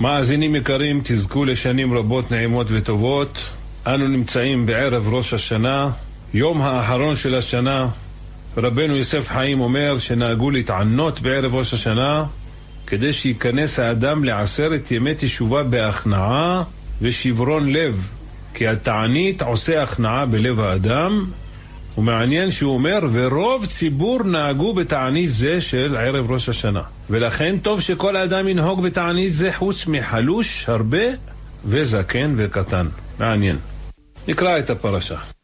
מאזינים יקרים, תזכו לשנים רבות נעימות וטובות. אנו נמצאים בערב ראש השנה, יום האחרון של השנה. רבנו יוסף חיים אומר שנהגו להתענות בערב ראש השנה כדי שיכנס האדם לעשרת ימי תשובה בהכנעה ושברון לב, כי התענית עושה הכנעה בלב האדם. ומעניין שהוא אומר, ורוב ציבור נהגו בתענית זה של ערב ראש השנה, ולכן טוב שכל האדם ינהוג בתענית זה, חוץ מחלוש הרבה וזקן וקטן. מעניין. נקרא את הפרשה.